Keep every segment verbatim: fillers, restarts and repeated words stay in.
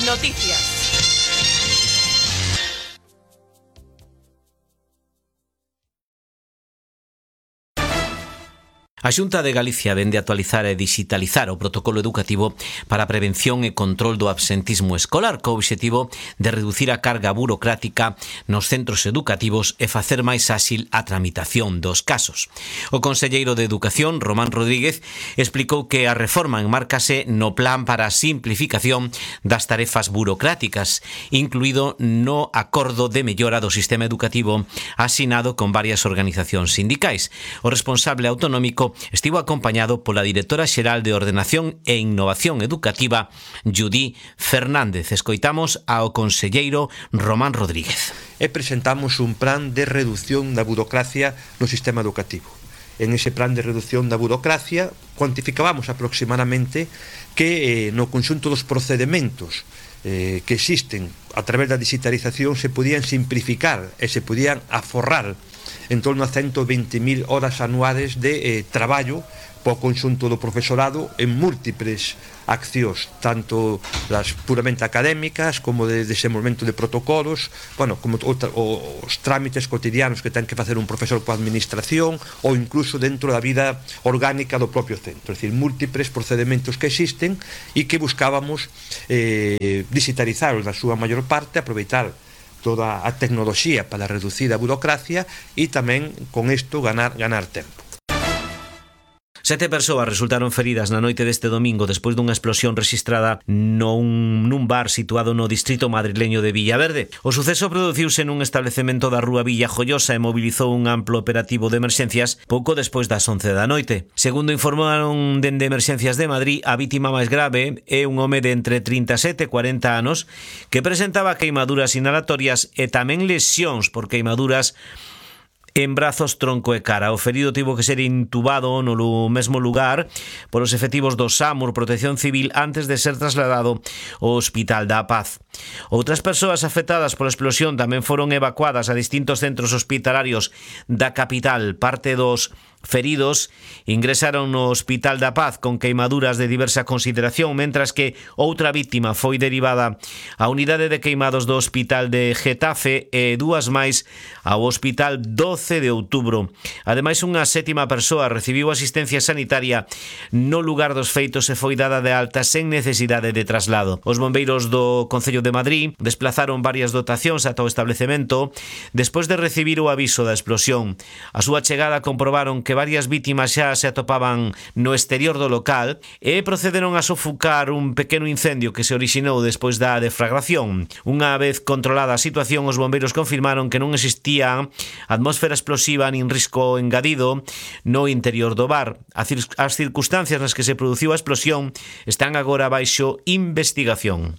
Noticias. A Xunta de Galicia vende actualizar e digitalizar o protocolo educativo para a prevención e control do absentismo escolar, co obxectivo de reducir a carga burocrática nos centros educativos e facer máis áxil a tramitación dos casos. O conselleiro de Educación, Román Rodríguez, explicou que a reforma enmárcase no plan para a simplificación das tarefas burocráticas, incluído no acordo de mellora do sistema educativo asinado con varias organizacións sindicais. O responsable autonómico estivo acompañado pola directora xeral de Ordenación e Innovación Educativa, Judí Fernández. Escoitamos ao conselleiro Román Rodríguez. E presentamos un plan de reducción da burocracia no sistema educativo. En ese plan de reducción da burocracia cuantificábamos aproximadamente que eh, no conxunto dos procedementos eh, que existen a través da digitalización se podían simplificar e se podían aforrar en torno a ciento veinte mil horas anuales de eh, traballo po conxunto do profesorado en múltiples accións, tanto das puramente académicas como de desenvolvemento de protocolos, bueno, como outra, os trámites cotidianos que ten que facer un profesor coa administración ou incluso dentro da vida orgánica do propio centro, é dicir, múltiples procedementos que existen e que buscábamos eh, digitalizar na súa maior parte, aproveitar toda a tecnoloxía para reducir a burocracia e tamén con isto ganar, ganar tempo. Sete persoas resultaron feridas na noite deste domingo despois dunha explosión rexistrada nun, nun bar situado no distrito madrileño de Villaverde. O suceso produciuse nun establecemento da rúa Villa Joiosa e mobilizou un amplo operativo de emerxencias pouco despois das once da noite. Segundo informaron dende Emerxencias de Madrid, a vítima máis grave é un home de entre trinta e sete e cuarenta anos que presentaba queimaduras inhalatorias e tamén lesións por queimaduras en brazos, tronco e cara. O ferido tivo que ser intubado no mesmo lugar por os efectivos do SAMUR Protección Civil antes de ser trasladado ao Hospital da Paz. Outras persoas afectadas pola explosión tamén foron evacuadas a distintos centros hospitalarios da capital. Parte dos feridos ingresaron no Hospital da Paz con queimaduras de diversa consideración, mentras que outra víctima foi derivada á unidade de queimados do Hospital de Getafe e dúas máis ao Hospital doce de outubro. Ademais, unha sétima persoa recibiu asistencia sanitaria no lugar dos feitos e foi dada de alta sen necesidade de traslado. Os bombeiros do Concello de Madrid desplazaron varias dotacións ata o establecemento despois de recibir o aviso da explosión. A súa chegada comprobaron que varias vítimas xa se atopaban no exterior do local e procederon a sofocar un pequeno incendio que se orixinou despois da deflagración. Unha vez controlada a situación, os bombeiros confirmaron que non existía atmósfera explosiva nin risco engadido no interior do bar. As circunstancias nas que se produciu a explosión están agora baixo investigación.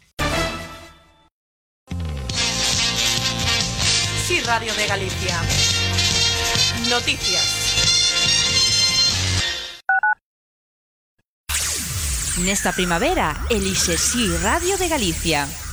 Sí, Radio de Galicia. Noticias. Nesta primavera, elixe Si Radio de Galicia.